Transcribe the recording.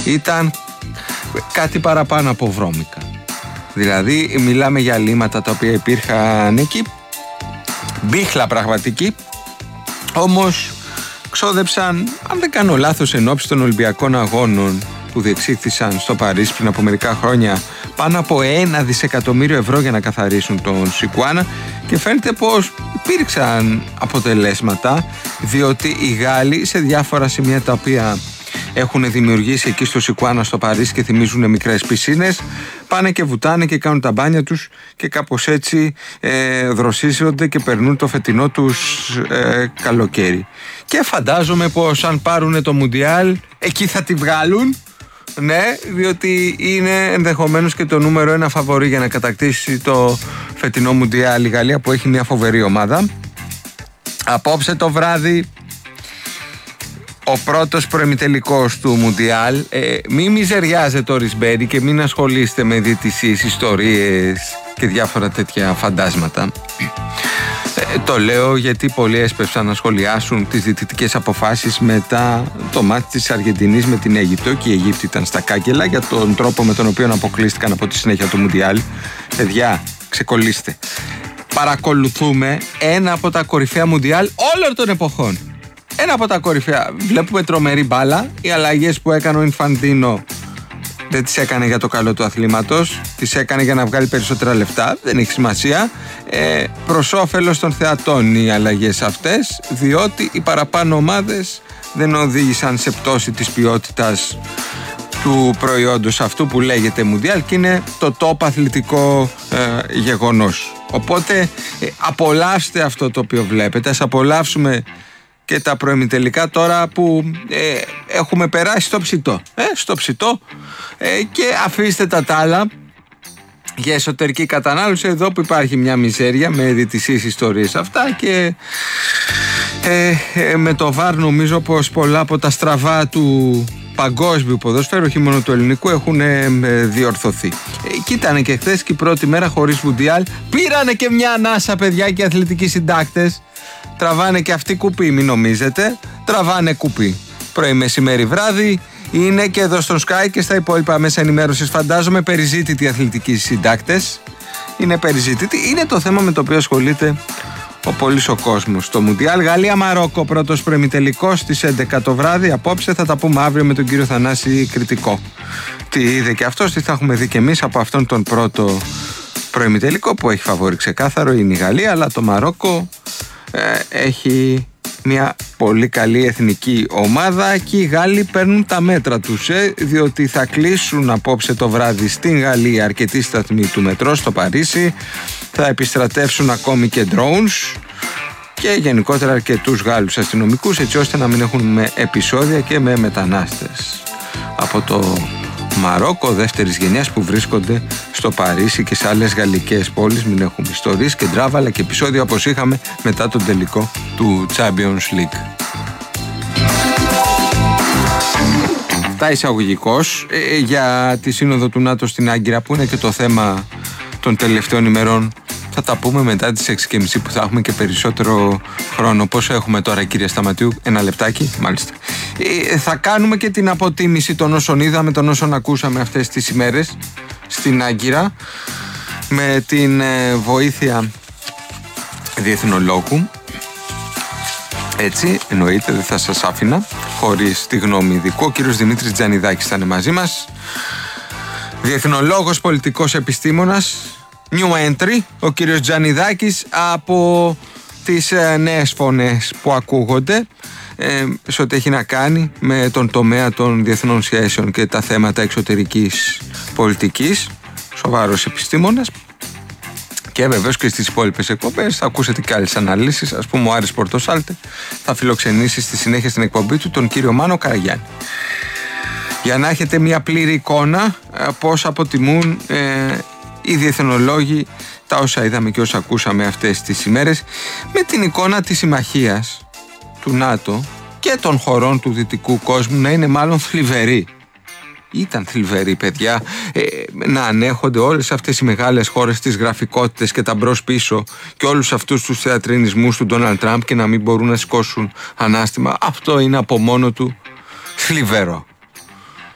ήταν κάτι παραπάνω από βρώμικα. Δηλαδή μιλάμε για λύματα τα οποία υπήρχαν εκεί, μπίχλα πραγματική, όμως ξόδεψαν, αν δεν κάνω λάθος, ενόψει των Ολυμπιακών Αγώνων που διεξήχθησαν στο Παρίσι πριν από μερικά χρόνια, πάνω από 1 δισεκατομμύριο ευρώ για να καθαρίσουν τον Σικουάνα, και φαίνεται πως υπήρξαν αποτελέσματα, διότι οι Γάλλοι σε διάφορα σημεία τα οποία έχουν δημιουργήσει εκεί στο Σικουάνα στο Παρίσι και θυμίζουν μικρές πισίνες, πάνε και βουτάνε και κάνουν τα μπάνια τους και κάπως έτσι δροσίζονται και περνούν το φετινό τους καλοκαίρι. Και φαντάζομαι πως αν πάρουν το Μουντιάλ εκεί θα τη βγάλουν, ναι, διότι είναι ενδεχομένως και το νούμερο 1 φαβορί για να κατακτήσει το φετινό Μουντιάλ η Γαλλία, που έχει μια φοβερή ομάδα. Απόψε το βράδυ ο πρώτος προημιτελικός του Μουντιάλ. Μην μιζεριάζετε ο Ρισμπέρι και μην ασχολείστε με διαιτησίες, ιστορίες και διάφορα τέτοια φαντάσματα. Το λέω γιατί πολλοί έσπευσαν να σχολιάσουν τις διαιτητικές αποφάσεις μετά το μάτι της Αργεντινής με την Αίγυπτο, και η Αίγυπτο ήταν στα κάγκελα για τον τρόπο με τον οποίο αποκλείστηκαν από τη συνέχεια του Μουντιάλ. Παιδιά, ξεκολλήστε. Παρακολουθούμε ένα από τα κορυφαία Μουντιάλ όλων των εποχών. Ένα από τα κορυφαία. Βλέπουμε τρομερή μπάλα. Οι αλλαγές που έκανε ο Ινφαντίνο δεν τις έκανε για το καλό του αθλήματος, τις έκανε για να βγάλει περισσότερα λεφτά. Δεν έχει σημασία. Προς όφελος των θεατών οι αλλαγές αυτές, διότι οι παραπάνω ομάδες δεν οδήγησαν σε πτώση της ποιότητας του προϊόντος αυτού που λέγεται Μουντιάλ, και είναι το top αθλητικό γεγονός. Οπότε απολαύστε αυτό το οποίο βλέπετε. Ας απολαύσουμε και τα προημιτελικά τώρα που έχουμε περάσει στο ψητό, και αφήστε τα άλλα για εσωτερική κατανάλωση, εδώ που υπάρχει μια μιζέρια με διαιτησίες, ιστορίες αυτά, και με το VAR νομίζω πως πολλά από τα στραβά του παγκόσμιου ποδοσφαίρου, όχι μόνο του ελληνικού, έχουν διορθωθεί. Εκεί ήταν και χθες και η πρώτη μέρα χωρίς Μουντιάλ. Πήρανε και μια ανάσα, παιδιά, και οι αθλητικοί συντάκτες. Τραβάνε και αυτοί κουπί, μην νομίζετε. Τραβάνε κουπί. Πρωί, μεσημέρι, βράδυ. Είναι και εδώ στον Sky και στα υπόλοιπα μέσα ενημέρωσης, φαντάζομαι, περιζήτητοι οι αθλητικοί συντάκτες. Είναι περιζήτητοι. Είναι το θέμα με το οποίο ασχολείται ο πολύς ο κόσμος. Το Μουντιάλ Γαλλία-Μαρόκο, πρώτος προημιτελικός στις 11 το βράδυ. Απόψε θα τα πούμε αύριο με τον κύριο Θανάση Κριτικό. Τι είδε και αυτός, τι θα έχουμε δει και εμείς από αυτόν τον πρώτο προημιτελικό, που έχει φαβορί ξεκάθαρο είναι η Γαλλία, αλλά το Μαρόκο έχει μια πολύ καλή εθνική ομάδα και οι Γάλλοι παίρνουν τα μέτρα τους, διότι θα κλείσουν απόψε το βράδυ στην Γαλλία αρκετοί σταθμοί του μετρό στο Παρίσι, θα επιστρατεύσουν ακόμη και drones και γενικότερα αρκετούς Γάλλους αστυνομικούς, έτσι ώστε να μην έχουν με επεισόδια και με μετανάστες από το Μαρόκο δεύτερης γενιάς που βρίσκονται στο Παρίσι και σε άλλες γαλλικές πόλεις. Μην έχουμε ιστορίες και ντράβα, αλλά και επεισόδια όπως είχαμε μετά τον τελικό του Champions League. Αυτά εισαγωγικώς για τη σύνοδο του ΝΑΤΟ στην Άγκυρα, που είναι και το θέμα των τελευταίων ημερών. Θα τα πούμε μετά τις 6:30 που θα έχουμε και περισσότερο χρόνο. Πόσο έχουμε τώρα, κύριε Σταματίου? Ένα λεπτάκι, μάλιστα. Θα κάνουμε και την αποτίμηση των όσων είδαμε, των όσων ακούσαμε αυτές τις ημέρες στην Άγκυρα, με την βοήθεια διεθνολόγου. Έτσι, εννοείται, δεν θα σας άφηνα χωρίς τη γνώμη ειδικού. Ο κύριος Δημήτρης Τζανιδάκης θα είναι μαζί μας. Διεθνολόγος, πολιτικός επιστήμονας. New entry, ο κύριος Τζανιδάκης, από τις νέες φωνές που ακούγονται σε ό,τι έχει να κάνει με τον τομέα των διεθνών σχέσεων και τα θέματα εξωτερικής πολιτικής. Σοβαρός επιστήμονας. Και βεβαίως και στις υπόλοιπες εκπομπές θα ακούσετε και άλλες αναλύσεις. Ας πούμε, ο Άρης Πορτοσάλτε θα φιλοξενήσει στη συνέχεια στην εκπομπή του τον κύριο Μάνο Καραγιάννη, για να έχετε μια πλήρη εικόνα πώς αποτιμούν οι διεθνολόγοι τα όσα είδαμε και όσα ακούσαμε αυτές τις ημέρες, με την εικόνα της συμμαχίας του ΝΑΤΟ και των χωρών του δυτικού κόσμου να είναι μάλλον θλιβερή. Ήταν θλιβερή, παιδιά, να ανέχονται όλες αυτές οι μεγάλες χώρες τις γραφικότητες και τα μπρος πίσω και όλους αυτούς τους θεατρινισμούς του Ντόναλντ Τραμπ και να μην μπορούν να σηκώσουν ανάστημα. Αυτό είναι από μόνο του θλιβερό.